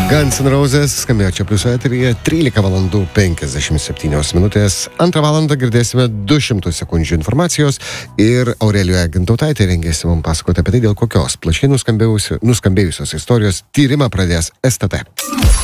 Guns N' Roses skambėjo čia pliuso eteryje 13 valandų 57 minutės. Antrą valandą girdėsime 200 sekundžių informacijos ir Aurelija Gintautaitė rengėsi mums pasakoti apie tai, dėl kokios plačiai nuskambėjusios istorijos tyrimą pradės STT.